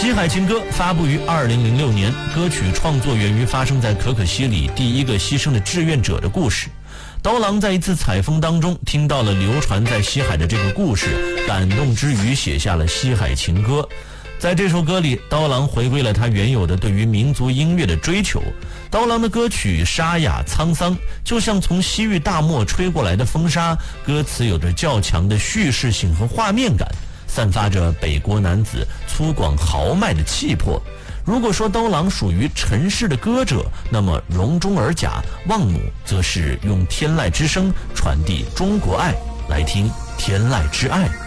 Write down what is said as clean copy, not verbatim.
西海情歌发布于2006年，歌曲创作源于发生在可可西里第一个牺牲的志愿者的故事。刀郎在一次采风当中听到了流传在西海的这个故事，感动之余写下了西海情歌。在这首歌里，刀郎回归了他原有的对于民族音乐的追求。刀郎的歌曲沙哑沧桑，就像从西域大漠吹过来的风沙，歌词有着较强的叙事性和画面感，散发着北国男子粗犷豪迈的气魄。如果说刀郎属于尘世的歌者，那么容中尔甲望母则是用天籁之声传递中国爱。来听天籁之爱。